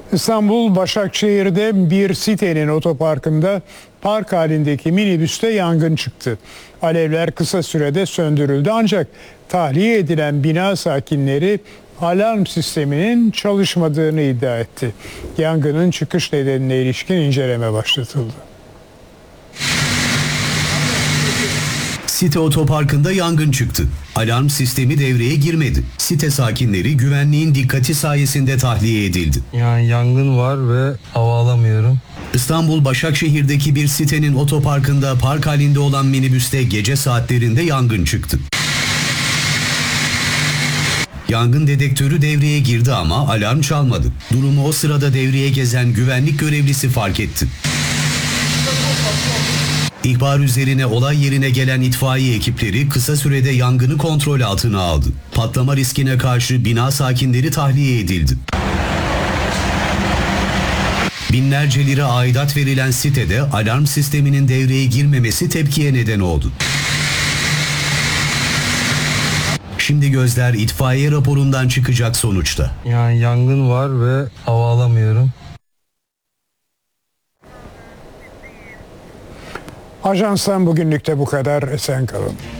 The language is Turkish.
İstanbul Başakşehir'de bir sitenin otoparkında park halindeki minibüste yangın çıktı. Alevler kısa sürede söndürüldü ancak tahliye edilen bina sakinleri alarm sisteminin çalışmadığını iddia etti. Yangının çıkış nedenine ilişkin inceleme başlatıldı. Site otoparkında yangın çıktı. Alarm sistemi devreye girmedi. Site sakinleri güvenliğin dikkati sayesinde tahliye edildi. Yani yangın var ve hava alamıyorum. İstanbul Başakşehir'deki bir sitenin otoparkında park halinde olan minibüste gece saatlerinde yangın çıktı. Yangın dedektörü devreye girdi ama alarm çalmadı. Durumu o sırada devreye gezen güvenlik görevlisi fark etti. İhbar üzerine olay yerine gelen itfaiye ekipleri kısa sürede yangını kontrol altına aldı. Patlama riskine karşı bina sakinleri tahliye edildi. Binlerce lira aidat verilen sitede alarm sisteminin devreye girmemesi tepkiye neden oldu. Şimdi gözler itfaiye raporundan çıkacak sonuçta. Yani yangın var ve hava alamıyorum. Ajans'tan bugünlük de bu kadar. Esen kalın.